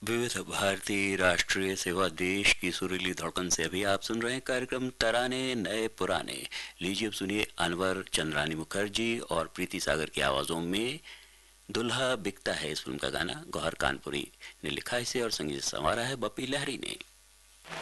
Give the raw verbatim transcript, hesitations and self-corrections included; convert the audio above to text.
विविध भारती राष्ट्रीय सेवा देश की सुरीली धड़कन से अभी आप सुन रहे हैं कार्यक्रम तराने नए पुराने। लीजिए अब सुनिए अनवर, चंद्रानी मुखर्जी और प्रीति सागर की आवाज़ों में दुल्हा बिकता है इस फिल्म का गाना। गौहर कानपुरी ने लिखा इसे और संगीत संवारा है बप्पी लहरी ने।